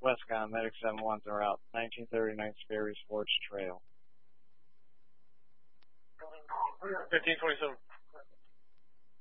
Westcon, Medic 7-1, they're out. 1939 Sperry's Forge Trail. 1527.